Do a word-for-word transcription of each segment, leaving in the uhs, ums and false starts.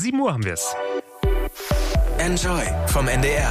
sieben Uhr haben wir es. Enjoy vom N D R.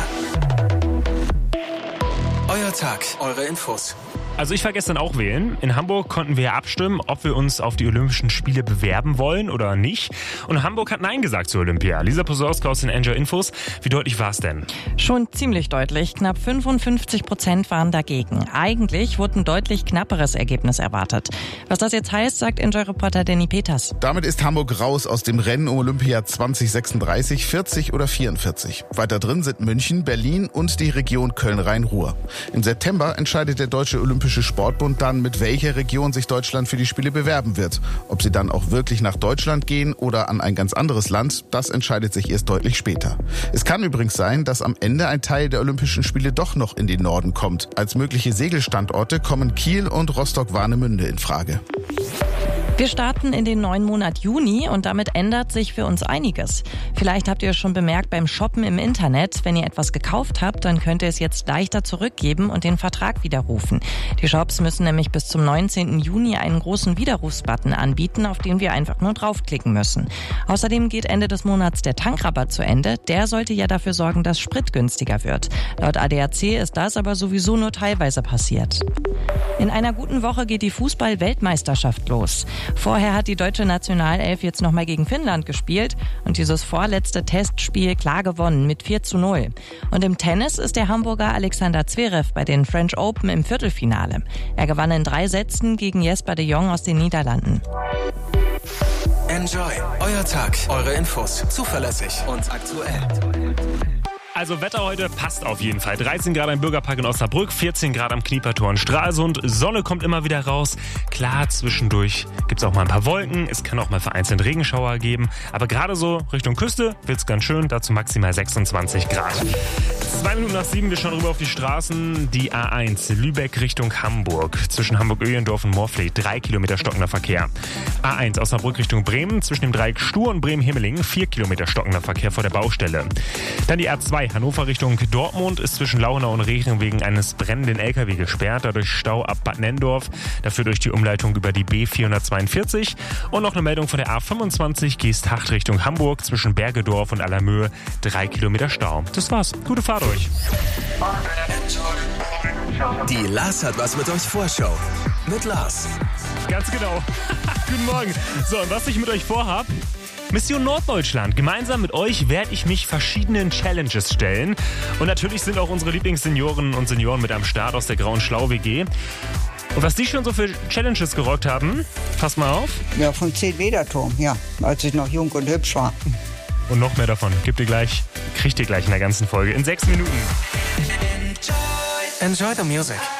Euer Tag, eure Infos. Also ich war gestern auch wählen. In Hamburg konnten wir abstimmen, ob wir uns auf die Olympischen Spiele bewerben wollen oder nicht. Und Hamburg hat Nein gesagt zur Olympia. Lisa Posorska aus den Enjoy Infos. Wie deutlich war es denn? Schon ziemlich deutlich. Knapp fünfundfünfzig Prozent waren dagegen. Eigentlich wurde ein deutlich knapperes Ergebnis erwartet. Was das jetzt heißt, sagt Enjoy-Reporter Danny Peters. Damit ist Hamburg raus aus dem Rennen um Olympia zwanzig sechsunddreißig, vierzig oder vierundvierzig. Weiter drin sind München, Berlin und die Region Köln-Rhein-Ruhr. Im September entscheidet der Deutsche Olympische Sportbund dann, mit welcher Region sich Deutschland für die Spiele bewerben wird. Ob sie dann auch wirklich nach Deutschland gehen oder an ein ganz anderes Land, das entscheidet sich erst deutlich später. Es kann übrigens sein, dass am Ende ein Teil der Olympischen Spiele doch noch in den Norden kommt. Als mögliche Segelstandorte kommen Kiel und Rostock-Warnemünde in Frage. Wir starten in den neuen Monat Juni und damit ändert sich für uns einiges. Vielleicht habt ihr es schon bemerkt beim Shoppen im Internet. Wenn ihr etwas gekauft habt, dann könnt ihr es jetzt leichter zurückgeben und den Vertrag widerrufen. Die Shops müssen nämlich bis zum neunzehnten Juni einen großen Widerrufsbutton anbieten, auf den wir einfach nur draufklicken müssen. Außerdem geht Ende des Monats der Tankrabatt zu Ende. Der sollte ja dafür sorgen, dass Sprit günstiger wird. Laut A D A C ist das aber sowieso nur teilweise passiert. In einer guten Woche geht die Fußball-Weltmeisterschaft los. Vorher hat die deutsche Nationalelf jetzt nochmal gegen Finnland gespielt und dieses vorletzte Testspiel klar gewonnen mit vier zu null. Und im Tennis ist der Hamburger Alexander Zverev bei den French Open im Viertelfinale. Er gewann in drei Sätzen gegen Jesper de Jong aus den Niederlanden. Enjoy, euer Tag, eure Infos, zuverlässig und aktuell. Also Wetter heute passt auf jeden Fall. dreizehn Grad im Bürgerpark in Osnabrück, vierzehn Grad am Kniepertor in Stralsund. Sonne kommt immer wieder raus. Klar, zwischendurch gibt es auch mal ein paar Wolken. Es kann auch mal vereinzelt Regenschauer geben. Aber gerade so Richtung Küste wird es ganz schön. Dazu maximal sechsundzwanzig Grad. Zwei Minuten nach sieben, wir schauen rüber auf die Straßen. Die A eins, Lübeck Richtung Hamburg. Zwischen Hamburg-Öhlendorf und Morfleet, drei Kilometer stockender Verkehr. A eins Osnabrück Richtung Bremen, zwischen dem Dreieck Stur und Bremen-Himmelingen, vier Kilometer stockender Verkehr vor der Baustelle. Dann die A zwei, Hannover Richtung Dortmund, ist zwischen Lauenau und Rehring wegen eines brennenden L K W gesperrt. Dadurch Stau ab Bad Nenndorf, dafür durch die Umleitung über die B vierhundertzweiundvierzig. Und noch eine Meldung von der A fünfundzwanzig, Geesthacht Richtung Hamburg, zwischen Bergedorf und Allermöhe, drei Kilometer Stau. Das war's. Gute Fahrt euch. Die Lars hat was mit euch Vorschau. Mit Lars. Ganz genau. Guten Morgen. So, und was ich mit euch vorhab: Mission Norddeutschland. Gemeinsam mit euch werde ich mich verschiedenen Challenges stellen. Und natürlich sind auch unsere Lieblingsseniorinnen und Senioren mit am Start aus der Grauen Schlau-W G. Und was die schon so für Challenges gerockt haben, passt mal auf. Ja, vom zehn-Meter-Turm, ja, als ich noch jung und hübsch war. Und noch mehr davon gibt ihr gleich, kriegt ihr gleich in der ganzen Folge in sechs Minuten. Enjoy the music.